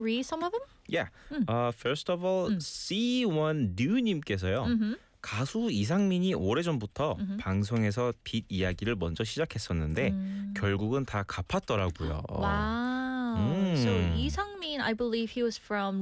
read some of them? Yeah. First of all, C1Du님께서요. Mm-hmm. 가수 이상민이 오래전부터 방송에서 빚 이야기를 먼저 시작했었는데 결국은 다 갚았더라고요. Wow. So Lee Sang-min, I believe he was from